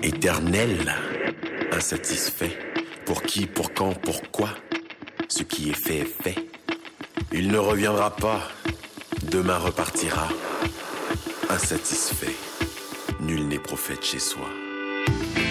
éternel, insatisfait. Pour qui, pour quand, pourquoi? Ce qui est fait est fait. Il ne reviendra pas, demain repartira. Insatisfait, nul n'est prophète chez soi.